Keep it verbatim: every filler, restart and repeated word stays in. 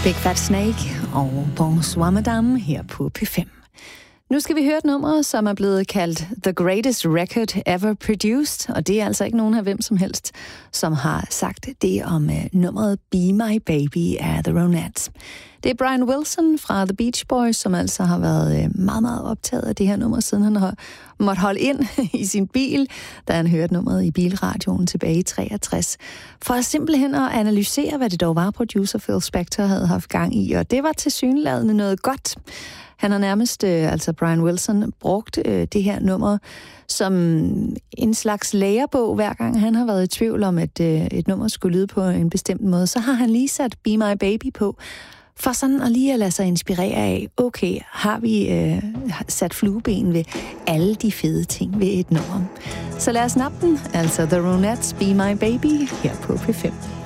Big Fat Snake og Bonsoir Madame her på P fem. Nu skal vi høre et nummer, som er blevet kaldt The Greatest Record Ever Produced, og det er altså ikke nogen af hvem som helst, som har sagt det om uh, nummeret Be My Baby af The Ronettes. Det er Brian Wilson fra The Beach Boys, som altså har været uh, meget, meget optaget af det her nummer, siden han har måttet holde ind i sin bil, da han hørte nummeret i bilradioen tilbage i treogtres, for simpelthen at analysere, hvad det dog var, producer Phil Spector havde haft gang i, og det var tilsyneladende noget godt. Han har nærmest, øh, altså Brian Wilson, brugt øh, det her nummer som en slags lærebog, hver gang han har været i tvivl om, at øh, et nummer skulle lyde på en bestemt måde. Så har han lige sat Be My Baby på, for sådan at lige at lade sig inspirere af, okay, har vi øh, sat flueben ved alle de fede ting ved et nummer. Så lad os snappe den, altså The Ronettes Be My Baby, her på P fem.